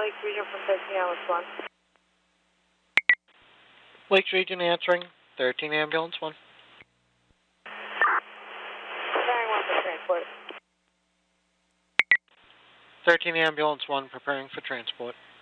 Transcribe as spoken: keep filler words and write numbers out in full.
Lakes Region from thirteen Ambulance one. Lakes Region answering, thirteen Ambulance one. Preparing one for transport. thirteen Ambulance one preparing for transport.